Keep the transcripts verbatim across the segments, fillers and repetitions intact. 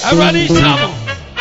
Everybody shout.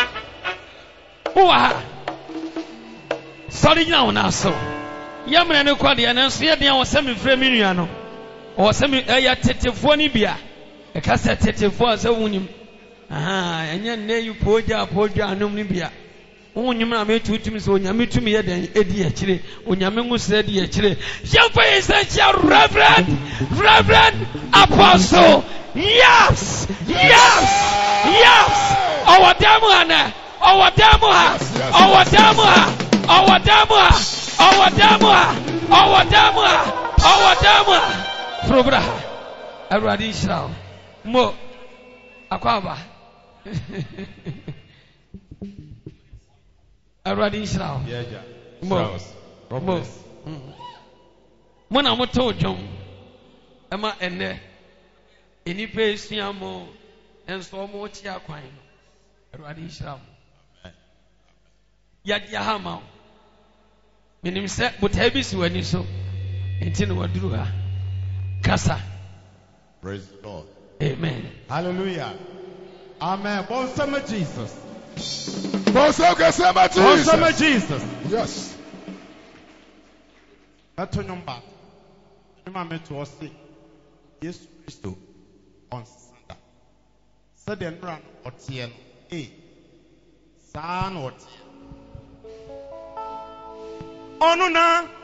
Oha. Sorry now now so. Yamna no kwade ya nanso ye dia wo semi frɛ me nua no. O semi ya tetefo ni bia. E ka se tetefo asa wunim. Aha, enye nne yu poja poja anom ni bia. Wonyim na me tutum so onyame tumi ye den edi a kire. Onyame ngusre di a kire. Yemfa essential reverend, reverend apostle. Yes! Yes! Yes! Our demo ana. Our demo ha. Our demo ha. Our demo ha. Our demo ha. Our demo ha. Our demo ha. Probra. Everybody Israel. Mo. Akwaba. Everybody Israel. Yeah, yeah. Mo. Mo. Mo na mo to dwom. Ema enne. Eni pe suamo enso mo chi akwan no. Everybody Israel. Ya ya hama. Minim se botabi si wani so. Enti no waduru ha. Kasa. Praise God. Amen. Hallelujah. Amen. Blessed be Jesus. Blessed be Jesus. Blessed be Jesus. Yes. That's your number. Remember to us say, yes, Christo on Sunday. Sunday run or ten. Eh. San or ten. Oh no, no.